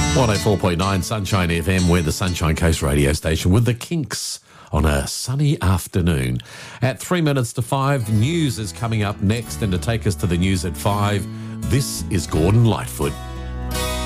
104.9 Sunshine FM. We're the Sunshine Coast radio station with the Kinks on a sunny afternoon. At 3 minutes to 5, news is coming up next, and to take us to the news at 5, this is Gordon Lightfoot.